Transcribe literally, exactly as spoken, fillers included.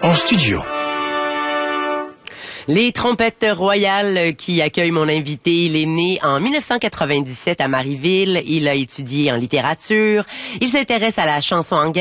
en studio. Les trompettes royales qui accueillent mon invité, il est né en mille neuf cent quatre-vingt-dix-sept à Marieville. Il a étudié en littérature. Il s'intéresse à la chanson anglaise.